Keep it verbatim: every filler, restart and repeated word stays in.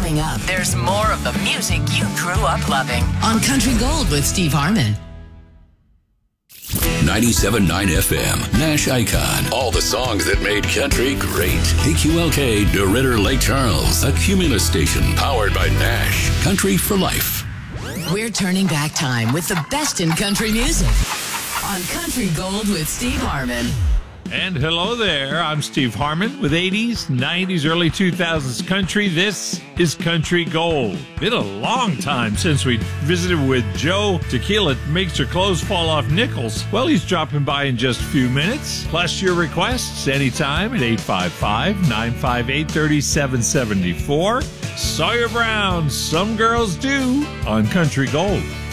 Coming up, there's more of the music you grew up loving on Country Gold with Steve Harmon. ninety-seven point nine F M, Nash Icon. All the songs that made country great. K Q L K, DeRidder Lake Charles, a Cumulus station powered by Nash. Country for life. We're turning back time with the best in country music on Country Gold with Steve Harmon. And hello there, I'm Steve Harmon with eighties, nineties, early two thousands country. This is Country Gold. Been a long time since we visited with Joe Tequila Makes Her Clothes Fall Off Nichols. Well, he's dropping by in just a few minutes. Plus your requests anytime at eight five five, nine five eight, three seven seven four. Sawyer Brown, Some Girls Do on Country Gold.